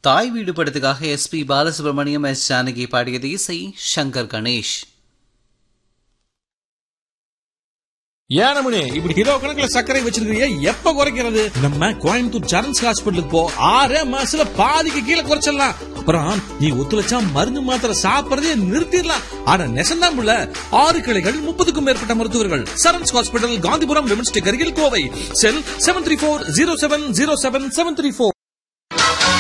தாய் வீடு படத்துக்காக எஸ்பி பாலசுப்ரமணியம், எஸ் ஜானகி பாடியது. இசை சங்கர் கணேஷ். ஏனமணி இப்படி கிலோ கணக்குல சர்க்கரை வச்சிருக்கீங்க, எப்ப குறைக்கிறது? நம்ம கோயம்புத்தூர் சரண்ஸ் ஹாஸ்பிட்டலுக்கு போ, 6 மாசத்துல பாதிக்கு கீழே குறைச்சிடலாம். அப்புறம் நீ ஒத்துழைச்சா மருந்து மாத்திரை சாப்பிடறதே நிறுத்திடலாம். ஆனா நெசந்தான் புள்ள, 6 கிளைகள், 30க்கும் மேற்பட்ட மருத்துவர்கள். சரண்ஸ் ஹாஸ்பிட்டல், காந்திபுரம், விமன்ஸ்டேக் அருகில், கோவை. செல் 734-0707-734.